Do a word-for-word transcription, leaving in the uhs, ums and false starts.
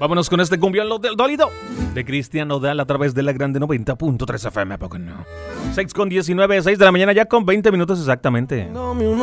Vámonos con este cumbión lo del dolido de Cristian Nodal a través de la grande noventa punto tres F M. ¿A poco no? seis con diecinueve, seis de la mañana ya con veinte minutos exactamente. Dame una